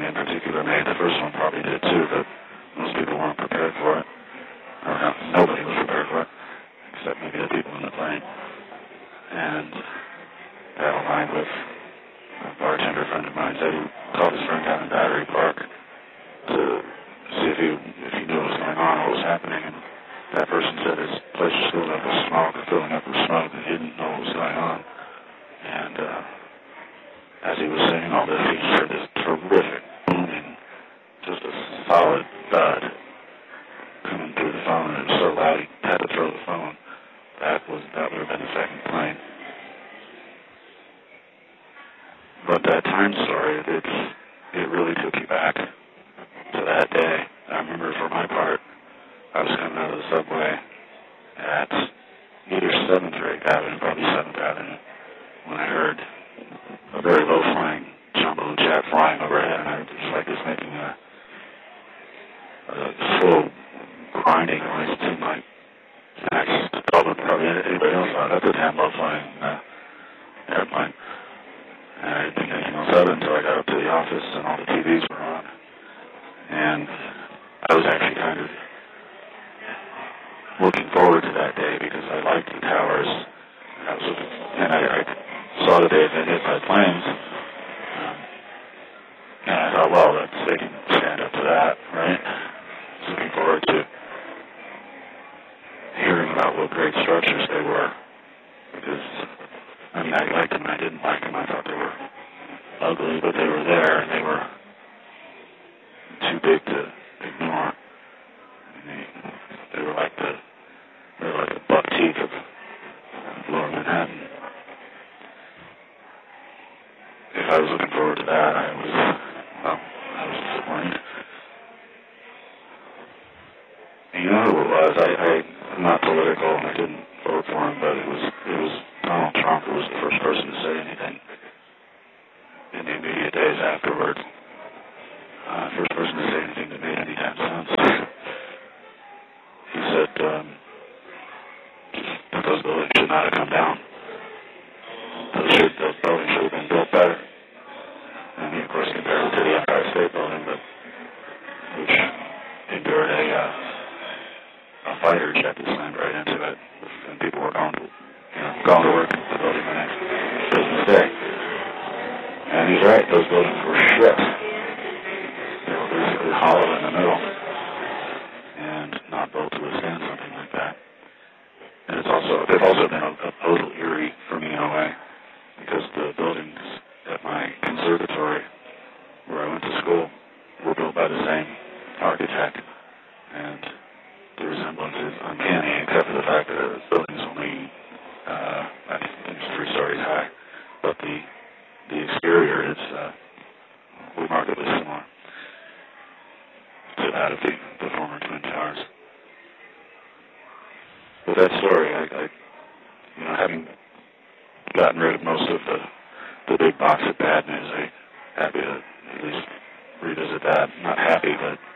in particular made. The first one probably did too, but most people weren't prepared for it. Or nobody was prepared for it, except maybe the people in the plane. And that aligned with a bartender friend of mine said he called his friend down in Battery Park to see if he knew what was going on, what was happening. And that person said his place was filled up with smoke, filling up with smoke, and he didn't know what was going on. And as he was saying all this, he heard this terrific booming, just a solid thud coming through the phone, and it was so loud he had to throw the phone. That would have been the second plane. But that time story, it really took you back to that day. I remember for my part, I was coming out of the subway at either 7th or 8th Avenue, probably 7th Avenue, when I heard a very low-flying jumbo jet flying overhead, and I was just like this making a slow grinding noise. It seemed like probably anybody else thought that's a damn low-flying airplane. And I didn't think anything else of it until I got up to the office and all the TVs were on. And I was actually kind of looking forward to that day because I liked the towers. And I saw that they had been hit by planes. And I thought, well, they can stand up to that, right? I was looking forward to hearing about what great structures they were. Because, I mean, I liked them and I didn't like them. I thought they were ugly, but they were there and they were too big to ignore. They were like the buck teeth of Lower Manhattan. If I was looking forward to that, I was disappointed. And you know who it was? I'm not political and I didn't vote for him, but it was Donald Trump who was the first person to say anything in the immediate days afterwards. First person to say anything that made any damn sense. He said that those buildings should not have come down. Those buildings should have been built better. And he, of course, compared it to the Empire State Building, which endured a fighter jet that slammed right into it, and people were going to work at the building the next business day. And he's right; those buildings were shit. They were basically hollow in the middle, and not built to withstand something like that. And they've also been a little eerie for me in a way, because the buildings at my conservatory, where I went to school, were built by the same architect, and the resemblance is uncanny, except for the fact that the building's only, I think it's 3 stories high, but the exterior is remarkably similar to that of the former Twin Towers. With that story, I having gotten rid of most of the big box of bad news, I'm happy to at least revisit that. Not happy, but